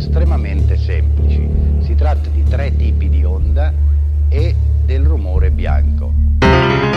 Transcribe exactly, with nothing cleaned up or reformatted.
estremamente semplici. Si tratta di tre tipi di onde